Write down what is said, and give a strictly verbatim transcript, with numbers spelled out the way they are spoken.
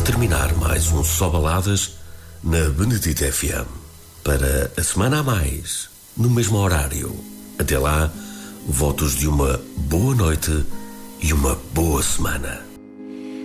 terminar mais um Só Baladas na Benedita F M. Para a semana a mais, no mesmo horário. Até lá, votos de uma boa noite e uma boa semana.